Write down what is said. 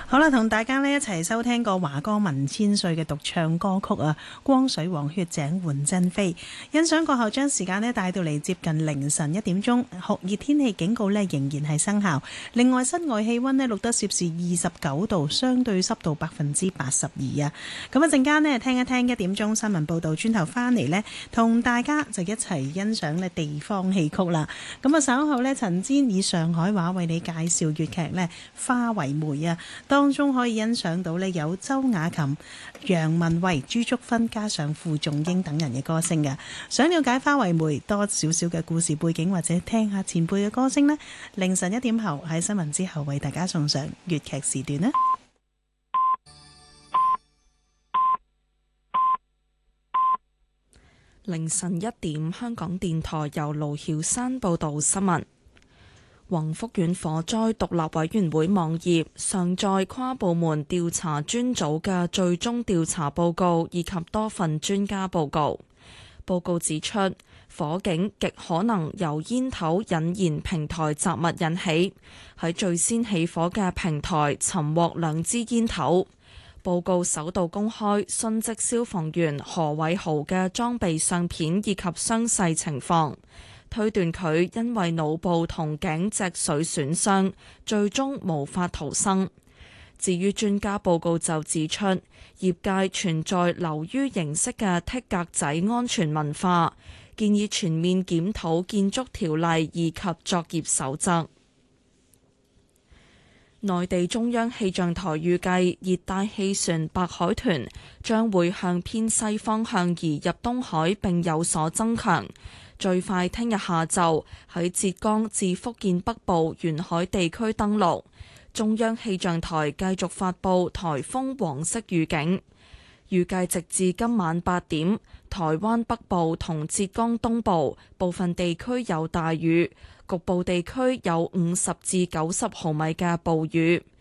好啦，同大家呢一齊收聽過華歌文千歲嘅獨唱歌曲啊，光水黃血井換珍妃。欣賞過後，將時間呢帶到嚟接近凌晨1點鐘，酷熱天氣警告呢仍然係生效。另外，室外氣溫呢錄得攝氏29度，相對濕度82%啊。咁一陣間呢聽一聽1點鐘新聞報道，轉頭翻嚟呢，同大家就一齊欣賞呢地方戲曲啦。咁啊稍後呢，陳煎以上海話為你介紹粵劇呢花為媒啊。當中可以欣賞到呢有周雅琴、楊文慧、朱竹芬加上傅仲英等人嘅歌聲嘅。想了解花為媒多少少嘅故事背景，或者聽下前輩嘅歌聲呢？凌晨1點後喺新聞之後為大家送上粵劇時段啦。 凌晨1點，香港電台由盧曉山報道新聞。宏福苑火災獨立委員會網頁上載跨部門調查專組嘅最終調查報告以及多份專家報告。報告指出，火警極可能由煙頭引燃平台雜物引起。喺最先起火嘅平台尋獲2支煙頭。報告首度公開殉職消防員何偉豪嘅裝備相片以及傷勢情況。推斷佢因為腦部同頸脊髓損傷，最終無法逃生。至於專家報告就指出，業界存在流於形式嘅剔格仔安全文化，建議全面檢討建築條例以及作業守則。內地中央氣象台預計熱帶氣旋白海豚將會向偏西方向移入東海並有所增強。最快聽日下晝喺浙江至福建北部沿海地區登陸。中央氣象台繼續發布颱風黃色預警，預計直至今晚8點，台灣北部同浙江東部部分地區有大雨，局部地區有50至90毫米嘅暴雨。